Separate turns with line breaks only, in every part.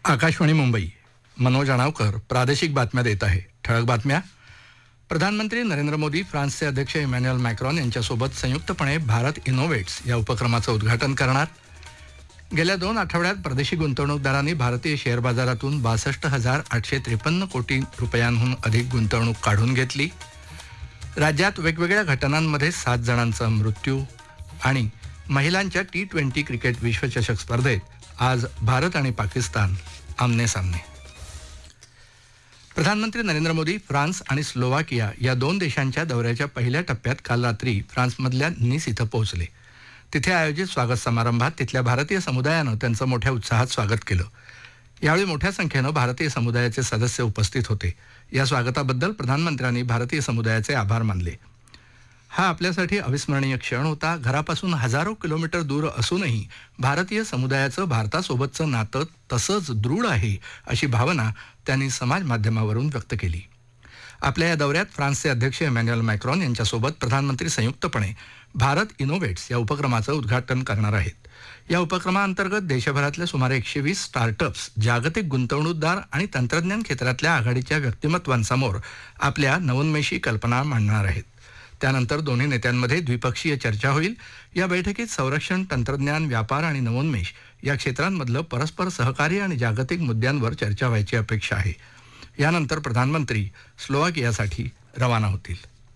आकाशवाणी मुंबई. मनोज अणावकर प्रादेशिक बातम्या देत आहे. ठळक बातम्या. प्रधानमंत्री नरेंद्र मोदी फ्रान्सचे अध्यक्ष इमॅन्युएल मॅक्रॉन यांच्यासोबत संयुक्तपणे भारत इनोव्हेट्स या उपक्रमाचं उद्घाटन करणार. गेल्या 2 आठवड्यात परदेशी गुंतवणूकदारांनी भारतीय शेअर बाजारातून 62,853 कोटी रुपयांहून अधिक गुंतवणूक काढून घेतली. राज्यात वेगवेगळ्या घटनांमध्ये 7 जणांचा मृत्यू. आणि महिलांच्या T20 क्रिकेट विश्वचषक स्पर्धेत आज भारत आणि पाकिस्तान आमने सामने. प्रधानमंत्री नरेंद्र मोदी फ्रान्स आणि स्लोवाकिया या 2 देशांच्या दौऱ्याच्या पहिल्या टप्प्यात काल रात्री फ्रान्समधल्या निस इथं पोहोचले. तिथे आयोजित स्वागत समारंभात तिथल्या भारतीय समुदायानं त्यांचं मोठ्या उत्साहात स्वागत केलं. यावेळी मोठ्या संख्येनं भारतीय समुदायाचे सदस्य उपस्थित होते. या स्वागताबद्दल प्रधानमंत्र्यांनी भारतीय समुदायाचे आभार मानले. हा आपल्यासाठी अविस्मरणीय क्षण होता. घरापासून हजारो किलोमीटर दूर असूनही भारतीय समुदायाचं भारतासोबतचं नातं तसंच दृढ आहे, अशी भावना त्यांनी समाज माध्यमावरून व्यक्त केली. आपल्या या दौऱ्यात फ्रान्सचे अध्यक्ष इमॅन्युएल मॅक्रॉन यांच्यासोबत प्रधानमंत्री संयुक्तपणे भारत इनोव्हेट्स या उपक्रमाचं उद्घाटन करणार आहेत. या उपक्रमाअंतर्गत देशभरातल्या सुमारे 120 स्टार्टअप्स जागतिक गुंतवणूकदार आणि तंत्रज्ञान क्षेत्रातल्या आघाडीच्या व्यक्तिमत्वांसमोर आपल्या नवोन्मेषी कल्पना मांडणार आहेत. त्यानंतर दोन्ही नेत्यांमध्ये द्विपक्षीय चर्चा होईल. या बैठकीत संरक्षण, तंत्रज्ञान, व्यापार आणि नवोन्मेष या क्षेत्रांमधलं परस्पर सहकार्य आणि जागतिक मुद्द्यांवर चर्चा व्हायची अपेक्षा आहे. यानंतर प्रधानमंत्री स्लोवाकियासाठी रवाना होतील.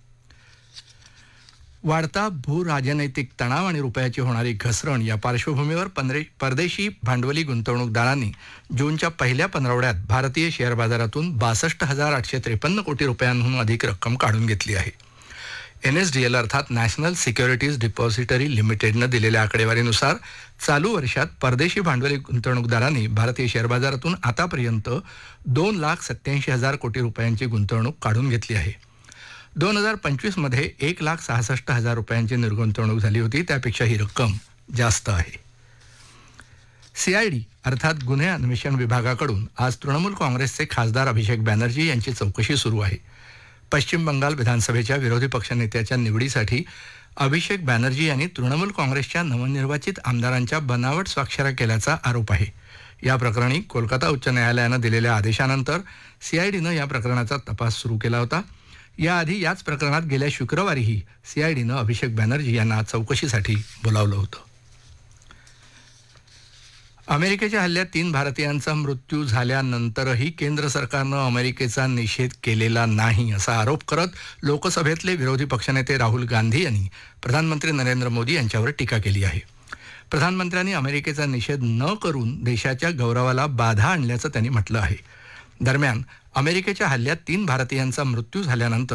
वाढता भूराजनैतिक तणाव आणि रुपयाची होणारी घसरण या पार्श्वभूमीवर परदेशी भांडवली गुंतवणूकदारांनी जूनच्या पहिल्या पंधरवड्यात भारतीय शेअर बाजारातून 62,853 कोटी रुपयांहून अधिक रक्कम काढून घेतली आहे. NSDL अर्थात नॅशनल सिक्युरिटीज डिपॉझिटरी लिमिटेडनं दिलेल्या आकडेवारीनुसार चालू वर्षात परदेशी भांडवली गुंतवणूकदारांनी भारतीय शेअर बाजारातून आतापर्यंत 2,87,000 कोटी रुपयांची गुंतवणूक काढून घेतली आहे. 2025 मध्ये 1,66,000 रुपयांची निर्गुंतवणूक झाली होती. त्यापेक्षा ही रक्कम जास्त आहे. CID अर्थात गुन्हे अन्वेषण विभागाकडून आज तृणमूल काँग्रेसचे खासदार अभिषेक बॅनर्जी यांची चौकशी सुरू आहे. पश्चिम बंगाल विधानसभेच्या विरोधी पक्षनेत्याच्या निवडीसाठी अभिषेक बॅनर्जी यांनी तृणमूल काँग्रेसच्या नवनिर्वाचित आमदारांच्या बनावट स्वाक्षऱ्या केल्याचा आरोप आहे. या प्रकरणी कोलकाता उच्च न्यायालयानं दिलेल्या आदेशानंतर CIDनं या प्रकरणाचा तपास सुरू केला होता. याआधी याच प्रकरणात गेल्या शुक्रवारीही CIDनं अभिषेक बॅनर्जी यांना चौकशीसाठी बोलावलं होतं. अमेरिकेच्या हल्ल्यात 3 भारतीयांचा मृत्यू झाल्यानंतरही केंद्र सरकारनं अमेरिकेचा निषेध केलेला नाही, असा आरोप करत लोकसभेतले विरोधी पक्षनेते राहुल गांधी यांनी प्रधानमंत्री नरेंद्र मोदी यांच्यावर टीका केली आहे. प्रधानमंत्र्यांनी अमेरिकेचा निषेध न करून देशाच्या गौरवाला बाधा आणल्याचं त्यांनी म्हटलं आहे. दरम्यान अमेरिकेच्या हल्ल्यात 3 भारतीयांचा मृत्यू झाल्यानंतर